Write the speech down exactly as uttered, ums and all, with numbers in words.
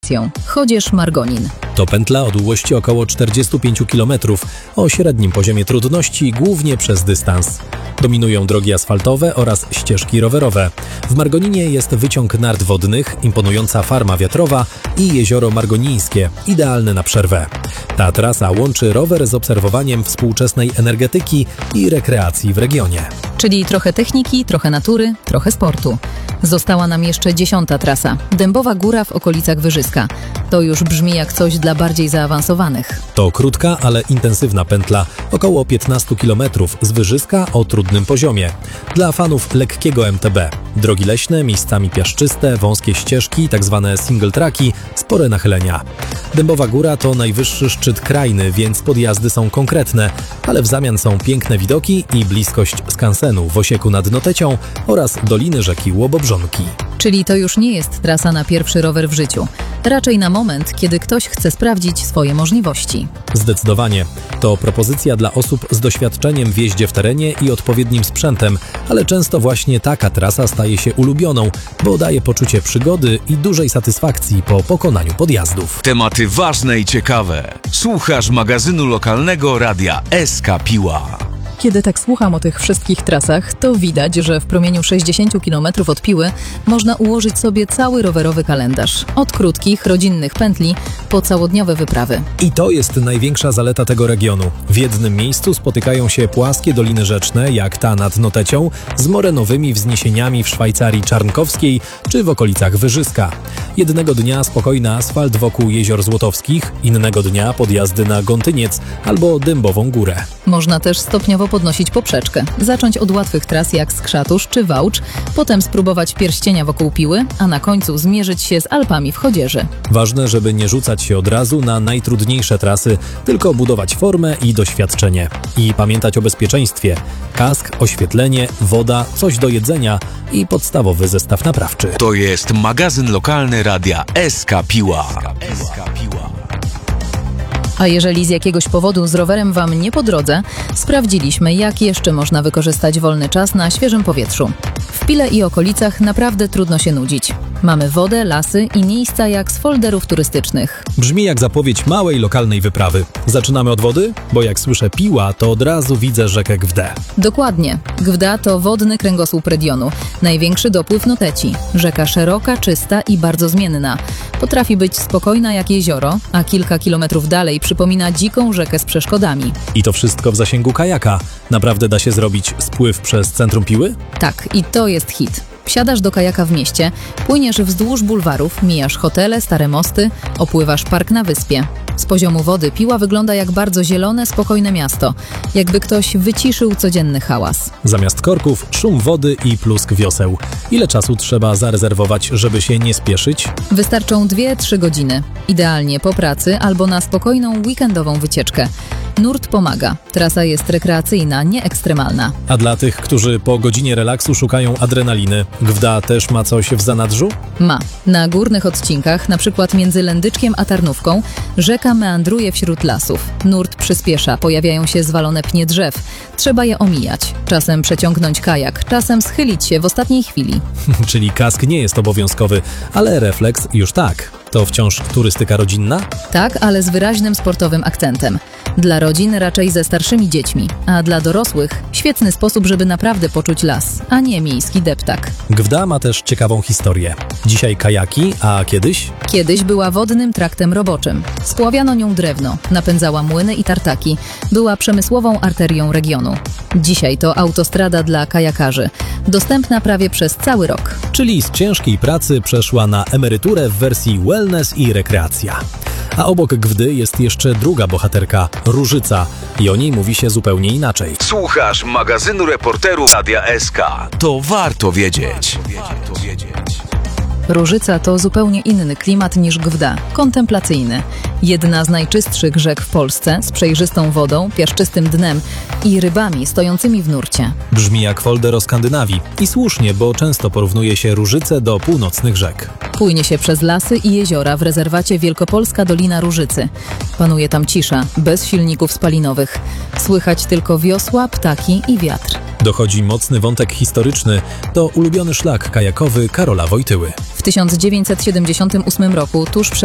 destynacją – Chodzież-Margonin. To pętla o długości około czterdziestu pięciu kilometrów, o średnim poziomie trudności, głównie przez dystans. Dominują drogi asfaltowe oraz ścieżki rowerowe. W Margoninie jest wyciąg nart wodnych, imponująca farma wiatrowa i jezioro margonińskie, idealne na przerwę. Ta trasa łączy rower z obserwowaniem współczesnej energetyki i rekreacji w regionie. Czyli trochę techniki, trochę natury, trochę sportu. Została nam jeszcze dziesiąta trasa – Dębowa Góra w okolicach Wyżyska. To już brzmi jak coś dla bardziej zaawansowanych. To krótka, ale intensywna pętla, około piętnastu kilometrów z Wyżyska o trudnym poziomie. Dla fanów lekkiego M T B. Drogi leśne, miejscami piaszczyste, wąskie ścieżki, tzw. single tracki, spore nachylenia. Dębowa Góra to najwyższy szczyt krainy, więc podjazdy są konkretne, ale w zamian są piękne widoki i bliskość skansenu w Osieku nad Notecią oraz doliny rzeki Łobobrzonki. Czyli to już nie jest trasa na pierwszy rower w życiu. Raczej na moment, kiedy ktoś chce sprawdzić swoje możliwości. Zdecydowanie. To propozycja dla osób z doświadczeniem w jeździe w terenie i odpowiednim sprzętem, ale często właśnie taka trasa staje się ulubioną, bo daje poczucie przygody i dużej satysfakcji po pokonaniu podjazdów. Tematy ważne i ciekawe. Słuchasz magazynu lokalnego Radia S K Piła. Kiedy tak słucham o tych wszystkich trasach, to widać, że w promieniu sześćdziesięciu kilometrów od Piły można ułożyć sobie cały rowerowy kalendarz. Od krótkich, rodzinnych pętli po całodniowe wyprawy. I to jest największa zaleta tego regionu. W jednym miejscu spotykają się płaskie doliny rzeczne, jak ta nad Notecią, z morenowymi wzniesieniami w Szwajcarii Czarnkowskiej czy w okolicach Wyżyska. Jednego dnia spokojny asfalt wokół Jezior Złotowskich, innego dnia podjazdy na Gątyniec albo Dębową Górę. Można też stopniowo podnosić poprzeczkę. Zacząć od łatwych tras jak Skrzatusz czy Wałcz, potem spróbować pierścienia wokół Piły, a na końcu zmierzyć się z Alpami w Chodzieży. Ważne, żeby nie rzucać się od razu na najtrudniejsze trasy, tylko budować formę i doświadczenie. I pamiętać o bezpieczeństwie. Kask, oświetlenie, woda, coś do jedzenia i podstawowy zestaw naprawczy. To jest magazyn lokalny Radia S K Piła. A jeżeli z jakiegoś powodu z rowerem Wam nie po drodze, sprawdziliśmy, jak jeszcze można wykorzystać wolny czas na świeżym powietrzu. W Pile i okolicach naprawdę trudno się nudzić. Mamy wodę, lasy i miejsca jak z folderów turystycznych. Brzmi jak zapowiedź małej lokalnej wyprawy. Zaczynamy od wody? Bo jak słyszę Piła, to od razu widzę rzekę Gwdę. Dokładnie. Gwda to wodny kręgosłup regionu. Największy dopływ Noteci. Rzeka szeroka, czysta i bardzo zmienna. Potrafi być spokojna jak jezioro, a kilka kilometrów dalej przypomina dziką rzekę z przeszkodami. I to wszystko w zasięgu kajaka. Naprawdę da się zrobić spływ przez centrum Piły? Tak, i to jest hit. Wsiadasz do kajaka w mieście, płyniesz wzdłuż bulwarów, mijasz hotele, stare mosty, opływasz park na wyspie. Z poziomu wody Piła wygląda jak bardzo zielone, spokojne miasto. Jakby ktoś wyciszył codzienny hałas. Zamiast korków szum wody i plusk wioseł. Ile czasu trzeba zarezerwować, żeby się nie spieszyć? Wystarczą dwie trzy godziny. Idealnie po pracy albo na spokojną weekendową wycieczkę. Nurt pomaga. Trasa jest rekreacyjna, nie ekstremalna. A dla tych, którzy po godzinie relaksu szukają adrenaliny, Gwda też ma coś w zanadrzu? Ma. Na górnych odcinkach, na przykład między Lędyczkiem a Tarnówką, rzeka meandruje wśród lasów. Nurt przyspiesza, pojawiają się zwalone pnie drzew. Trzeba je omijać. Czasem przeciągnąć kajak, czasem schylić się w ostatniej chwili. Czyli kask nie jest obowiązkowy, ale refleks już tak. To wciąż turystyka rodzinna? Tak, ale z wyraźnym sportowym akcentem. Dla rodzin raczej ze starszymi dziećmi, a dla dorosłych świetny sposób, żeby naprawdę poczuć las, a nie miejski deptak. Gwda ma też ciekawą historię. Dzisiaj kajaki, a kiedyś? Kiedyś była wodnym traktem roboczym. Spławiano nią drewno, napędzała młyny i tartaki. Była przemysłową arterią regionu. Dzisiaj to autostrada dla kajakarzy, dostępna prawie przez cały rok. Czyli z ciężkiej pracy przeszła na emeryturę w wersji wellness i rekreacja. A obok Gwdy jest jeszcze druga bohaterka, Różyca. I o niej mówi się zupełnie inaczej. Słuchasz magazynu reporterów Radia S K. To warto wiedzieć. Różyca to zupełnie inny klimat niż Gwda, kontemplacyjny. Jedna z najczystszych rzek w Polsce, z przejrzystą wodą, piaszczystym dnem i rybami stojącymi w nurcie. Brzmi jak folder o Skandynawii. I słusznie, bo często porównuje się Różycę do północnych rzek. Płynie się przez lasy i jeziora w rezerwacie Wielkopolska Dolina Różycy. Panuje tam cisza, bez silników spalinowych. Słychać tylko wiosła, ptaki i wiatr. Dochodzi mocny wątek historyczny, to ulubiony szlak kajakowy Karola Wojtyły. W tysiąc dziewięćset siedemdziesiątym ósmym roku, tuż przed